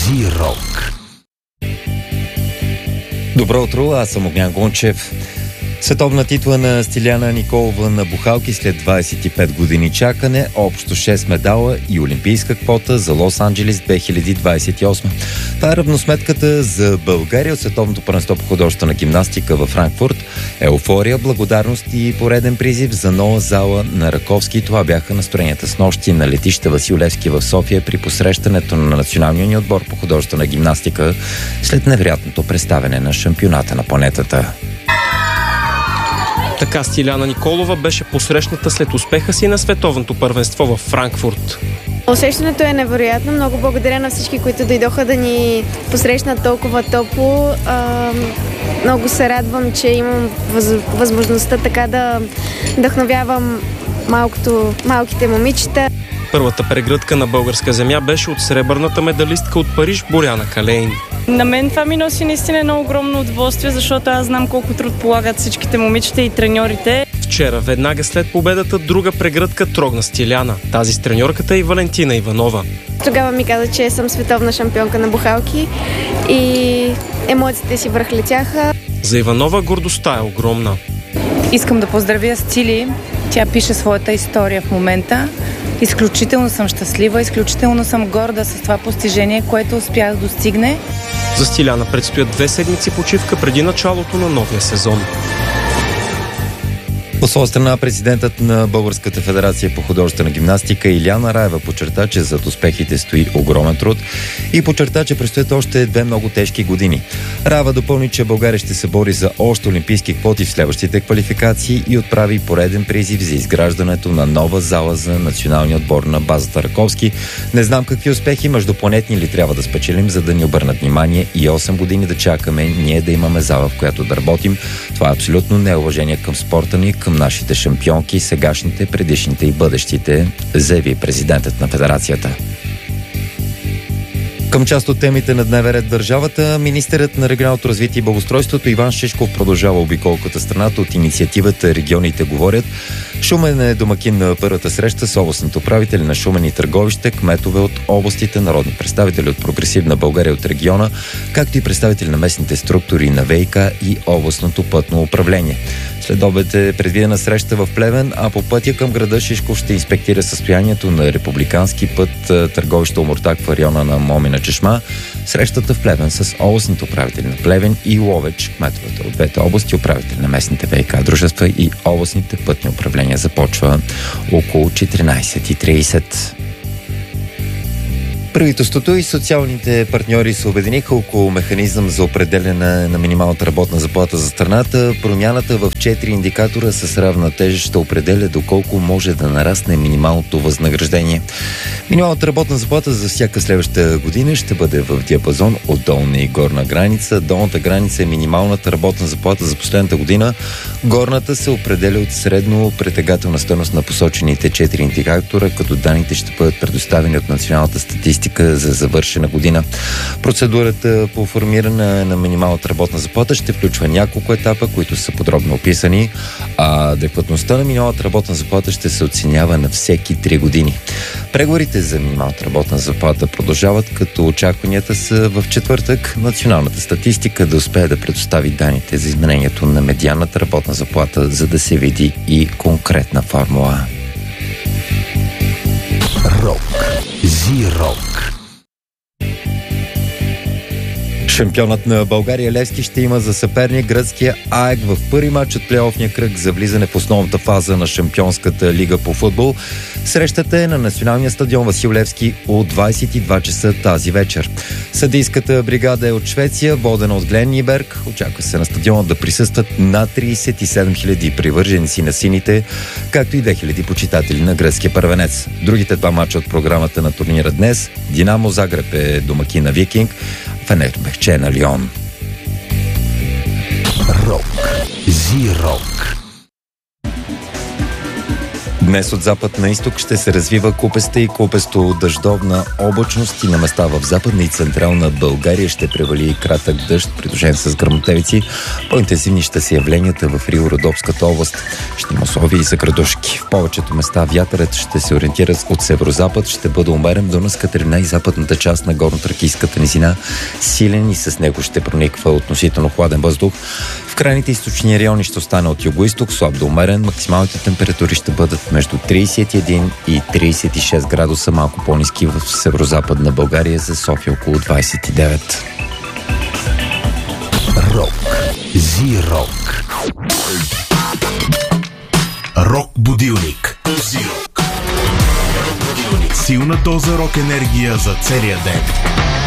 Зирок. Добро утро, аз съм Огнян Гончев. Световна титла на Стиляна Николова на бухалки след 25 години чакане, общо 6 медала и олимпийска квота за Лос-Анджелес 2028. Това е равносметката за България от Световното първенство по художествена гимнастика във Франкфурт. Еуфория, благодарност и пореден призив за нова зала на Раковски. Това бяха настроенията с нощи на летище Васил Левски в София при посрещането на националния ни отбор по художествена гимнастика след невероятното представяне на шампионата на планетата. Така Стиляна Николова беше посрещната след успеха си на световното първенство във Франкфурт. Усещането е невероятно. Много благодаря на всички, които дойдоха да ни посрещнат толкова топло. Много се радвам, че имам възможността така да вдъхновявам малките момичета. Първата прегръдка на българска земя беше от сребърната медалистка от Париж Боряна Калейн. На мен това ми носи наистина едно огромно удоволствие, защото аз знам колко труд полагат всичките момичета и треньорите. Вчера, веднага след победата, друга прегръдка трогна Стиляна. Тази с треньорката е Валентина Иванова. Тогава ми каза, че съм световна шампионка на бухалки и емоциите си връхлетяха. За Иванова гордостта е огромна. Искам да поздравя Стили. Тя пише своята история в момента. Изключително съм щастлива, изключително съм горда с това постижение, което успя да достигне. За Стиляна предстоят 2 седмици почивка преди началото на новия сезон. От своя страна, президентът на Българската федерация по художествена гимнастика Илияна Раева подчерта, че зад успехите стои огромен труд и подчерта, че предстоят още 2 много тежки години. Раева допълни, че България ще се бори за още олимпийски квоти в следващите квалификации и отправи пореден призив за изграждането на нова зала за националния отбор на базата Раковски. Не знам какви успехи междупланетни ли трябва да спечелим, за да ни обърнат внимание и 8 години да чакаме ние да имаме зала, в която да работим. Това е абсолютно неуважение към спорта ни, към нашите шампионки, сегашните, предишните и бъдещите, заяви президентът на федерацията. Към част от темите на дневен ред държавата, министърът на регионалното развитие и благоустройството Иван Шишков продължава обиколката страната от инициативата "Регионите говорят". Шумен е домакин на първата среща с областните управители на Шумен и Търговище, кметове от областите, народни представители от Прогресивна България от региона, както и представители на местните структури на ВиК и областното пътно управление. След обед е предвидена среща в Плевен, а по пътя към града Шишков ще инспектира състоянието на републикански път Търговище Омуртаг в района на Момина чешма. Срещата в Плевен с областните управители на Плевен и Ловеч, кметовете от двете области, управители на местните ВиК дружества и областните пътни управления започва около 14:30. Правителството и социалните партньори се обединиха около механизъм за определяне на минималната работна заплата за страната. Промяната в 4 индикатора с равна тежест ще определя доколко може да нарасне минималното възнаграждение. Минималната работна заплата за всяка следваща година ще бъде в диапазон от долна и горна граница. Долната граница е минималната работна заплата за последната година. Горната се определя от средно претегателна стойност на посочените 4 индикатора, като данните ще бъдат предоставени от Националната статистика за завършена година. Процедурата по формиране на минималната работна заплата ще включва няколко етапа, които са подробно описани, а адекватността на минималната работна заплата ще се оценява на всеки 3 години. Преговорите за минималната работна заплата продължават, като очакванията са в четвъртък Националната статистика да успее да предостави данните за изменението на медианната работна заплата, за да се види и конкретна формула. Рок. Зирок. Шампионът на България Левски ще има за съперник гръцкия АЕК в първи матч от плейофния кръг за влизане в основната фаза на Шампионската лига по футбол. Срещата е на националния стадион Васил Левски от 22 часа тази вечер. Съдийската бригада е от Швеция, водена от Глен Ниберг. Очаква се на стадиона да присъстват над 37 000 привърженици на сините, както и 2000 почитатели на гръцкия първенец. Другите 2 мача от програмата на турнира днес: Динамо Загреб е домакин на Викинг, Фенербахче на Лион. Рок. Зирок. Днес от запад на изток ще се развива купеста и купесто-дъждовна облачност и на места в западна и централна България ще превали кратък дъжд, придружен с гръмотевици. По-интенсивни ще са явленията в Рио-Родопската област. Ще има условия и за градушки. В повечето места вятърът ще се ориентира от северозапад, ще бъде умерен до Дунавската и западната част на горно-тракийската низина. Силен и с него ще прониква относително хладен въздух. В крайните източни райони ще остане от юго-исток, слаб до умерен. Максималните температури ще бъдат между 31 и 36 градуса, малко по-ниски в северозападна България, за София около 29. Рок. Зи-рок. Рок-будилник. Зи-рок. Силна доза рок енергия за целия ден.